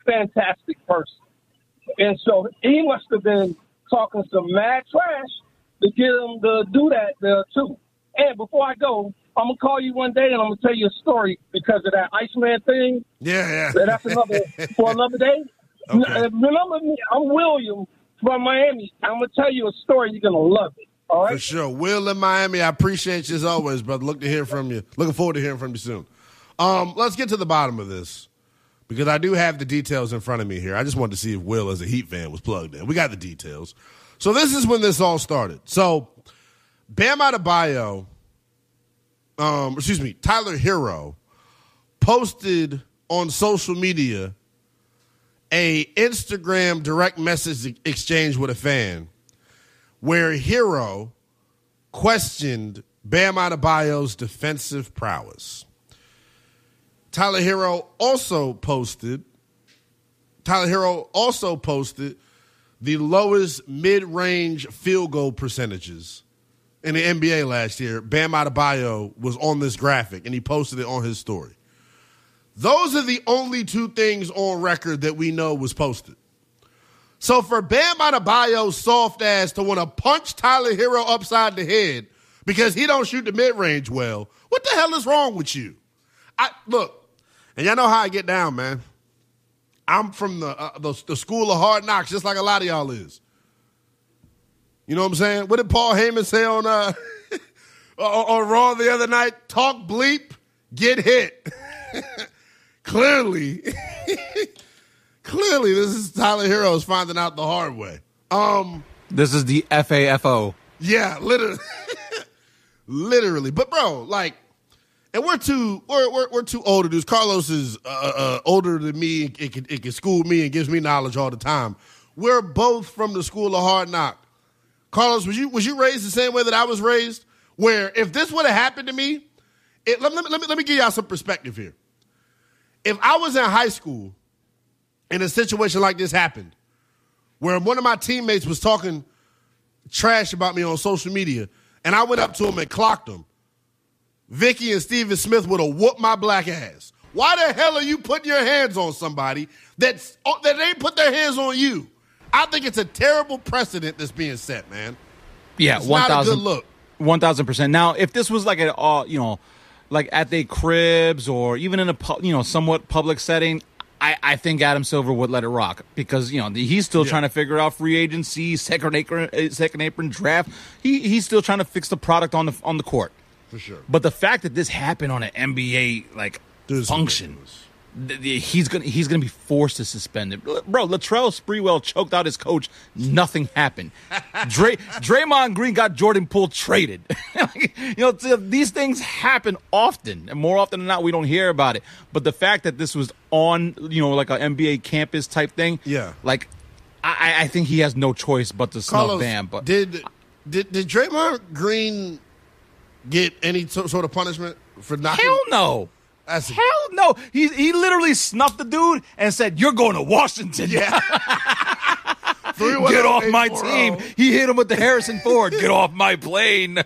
fantastic person. And so he must have been talking some mad trash to get him to do that there, too. And before I go, I'm going to call you one day and I'm going to tell you a story because of that Iceman thing. Yeah. That's for another day. Okay. Remember me, I'm William from Miami. I'm going to tell you a story. You're going to love it. All right? For sure. Will in Miami, I appreciate you as always, brother. Looking forward to hearing from you soon. Let's get to the bottom of this because I do have the details in front of me here. I just wanted to see if Will, as a Heat fan, was plugged in. We got the details. So this is when this all started. So Bam Adebayo, Tyler Hero posted on social media a Instagram direct message exchange with a fan where Hero questioned Bam Adebayo's defensive prowess. Tyler Hero also posted the lowest mid-range field goal percentages in the NBA last year. Bam Adebayo was on this graphic, and he posted it on his story. Those are the only two things on record that we know was posted. So for Bam Adebayo's soft ass to want to punch Tyler Hero upside the head because he don't shoot the mid-range well, what the hell is wrong with you? Look, and y'all know how I get down, man. I'm from the school of hard knocks, just like a lot of y'all is. You know what I'm saying? What did Paul Heyman say on on Raw the other night? Talk bleep, get hit. Clearly, this is Tyler Hero's finding out the hard way. This is the FAFO. Yeah, literally. But bro, like, and we're too older dudes. Carlos is older than me. It can school me and gives me knowledge all the time. We're both from the school of hard knock. Carlos, was you raised the same way that I was raised? Where if this would have happened to me, let me give y'all some perspective here. If I was in high school and a situation like this happened, where one of my teammates was talking trash about me on social media, and I went up to him and clocked him, Vicky and Steven Smith would have whooped my black ass. Why the hell are you putting your hands on somebody that ain't put their hands on you? I think it's a terrible precedent that's being set, man. Yeah, it's not a good look. 1,000%. Now, if this was like like at their cribs or even in a somewhat public setting, I think Adam Silver would let it rock because he's still trying to figure out free agency, second apron draft. He's still trying to fix the product on the court. For sure. But the fact that this happened on an NBA function, he's gonna be forced to suspend it. Bro, Latrell Sprewell choked out his coach. Nothing happened. Draymond Green got Jordan Poole traded. These things happen often, and more often than not, we don't hear about it. But the fact that this was on, like an NBA campus type thing, I think he has no choice but to snub Bam. But did Draymond Green get any sort of punishment for knocking? Hell no. Hell no. He literally snuffed the dude and said, "You're going to Washington." Yeah. Get off my team. He hit him with the Harrison Ford. Get off my plane.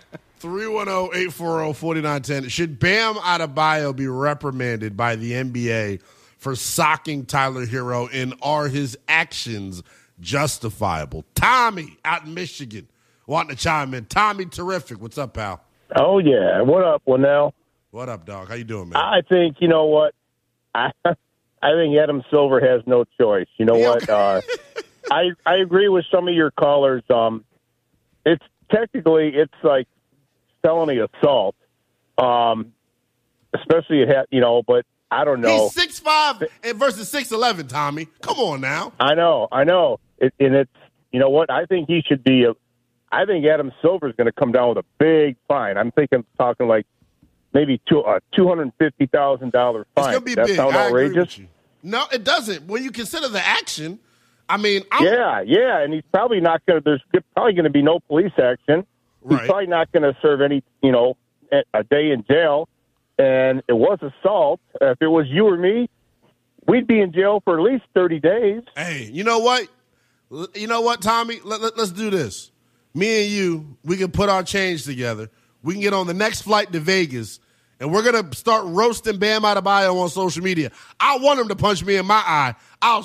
310-840-4910. Should Bam Adebayo be reprimanded by the NBA for socking Tyler Hero, and are his actions justifiable? Tommy out in Michigan wanting to chime in. Tommy, terrific. What's up, pal? Oh, yeah. What up, Winnell? What up, dog? How you doing, man? I think, you know what? I think Adam Silver has no choice. You know what? I agree with some of your callers. It's like felony assault, especially but I don't know. He's 6'5" versus 6'11", Tommy. Come on now. I know. And it's, you know what? I think he should be I think Adam Silver is going to come down with a big fine. I'm talking like maybe a $250,000 fine. It's going to be that big. sound outrageous? No, it doesn't. When you consider the action, I mean, yeah, and he's probably not going to. There's probably going to be no police action. He's probably not going to serve any, a day in jail. And it was assault. If it was you or me, we'd be in jail for at least 30 days. Hey, you know what? Tommy? Let's do this. Me and you, we can put our change together. We can get on the next flight to Vegas, and we're going to start roasting Bam Adebayo on social media. I want him to punch me in my eye. I'll